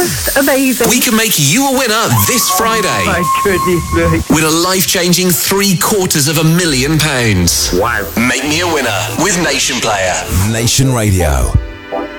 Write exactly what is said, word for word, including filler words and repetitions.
most amazing. We can make you a winner this Friday. Oh my goodness me. Win a life-changing three quarters of a million pounds. Wow. Make me a winner with Nation Player. Nation Radio.